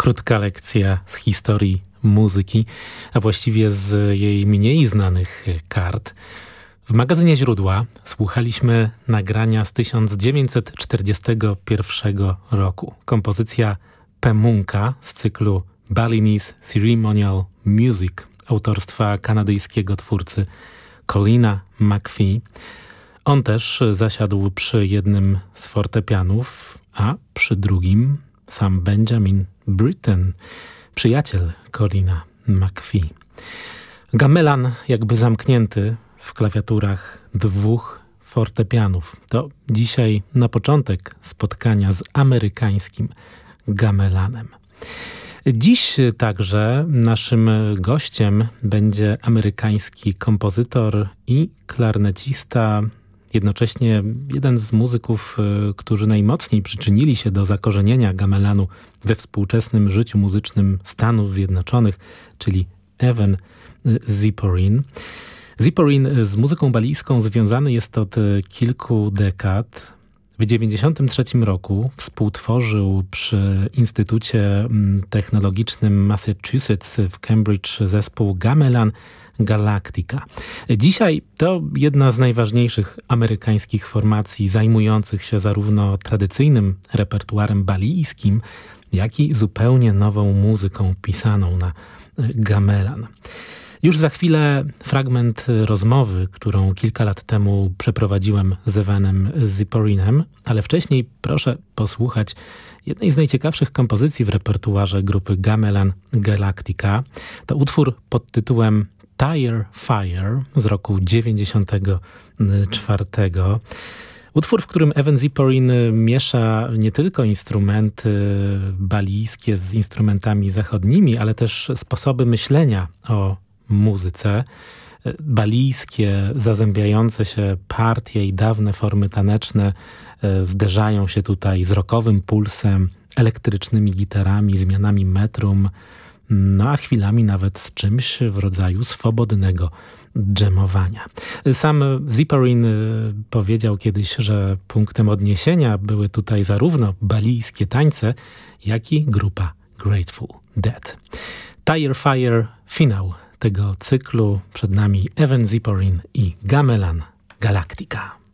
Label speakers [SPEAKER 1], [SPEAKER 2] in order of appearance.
[SPEAKER 1] Krótka lekcja z historii muzyki, a właściwie z jej mniej znanych kart. W magazynie Źródła słuchaliśmy nagrania z 1941 roku. Kompozycja Pemunka z cyklu Balinese Ceremonial Music autorstwa kanadyjskiego twórcy Colina McPhee. On też zasiadł przy jednym z fortepianów, a przy drugim sam Benjamin Britten, przyjaciel Colina McPhee. Gamelan jakby zamknięty w klawiaturach dwóch fortepianów. To dzisiaj na początek spotkania z amerykańskim gamelanem. Dziś także naszym gościem będzie amerykański kompozytor i klarnecista, jednocześnie jeden z muzyków, którzy najmocniej przyczynili się do zakorzenienia gamelanu we współczesnym życiu muzycznym Stanów Zjednoczonych, czyli Evan Ziporyn. Ziporyn z muzyką balijską związany jest od kilku dekad. W 1993 roku współtworzył przy Instytucie Technologicznym Massachusetts w Cambridge zespół Gamelan Galactica. Dzisiaj to jedna z najważniejszych amerykańskich formacji zajmujących się zarówno tradycyjnym repertuarem balijskim, jak i zupełnie nową muzyką pisaną na gamelan. Już za chwilę fragment rozmowy, którą kilka lat temu przeprowadziłem z Evanem Ziporynem, ale wcześniej proszę posłuchać jednej z najciekawszych kompozycji w repertuarze grupy Gamelan Galactica. To utwór pod tytułem Tire Fire z roku 1994. Utwór, w którym Evan Ziporyn miesza nie tylko instrumenty balijskie z instrumentami zachodnimi, ale też sposoby myślenia o muzyce. Balijskie, zazębiające się partie i dawne formy taneczne zderzają się tutaj z rockowym pulsem, elektrycznymi gitarami, zmianami metrum, no a chwilami nawet z czymś w rodzaju swobodnego dżemowania. Sam Ziporyn powiedział kiedyś, że punktem odniesienia były tutaj zarówno balijskie tańce, jak i grupa Grateful Dead. Tire Fire, finał tego cyklu. Przed nami Evan Ziporyn i Gamelan Galactica.